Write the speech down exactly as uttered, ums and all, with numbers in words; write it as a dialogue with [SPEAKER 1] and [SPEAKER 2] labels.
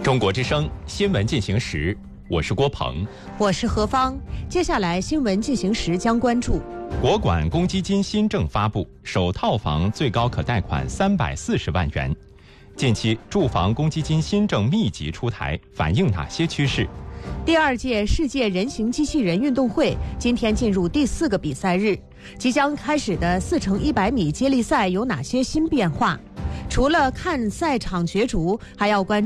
[SPEAKER 1] 中国之声新闻进行时，我是郭鹏，
[SPEAKER 2] 我是何芳。接下来新闻进行时将关注：
[SPEAKER 1] 国管公积金新政发布，首套房最高可贷款三百四十万元。近期住房公积金新政密集出台，反映哪些趋势？
[SPEAKER 2] 第二届世界人形机器人运动会今天进入第四个比赛日，即将开始的四乘一百米接力赛有哪些新变化？除了看赛场角逐，还要关注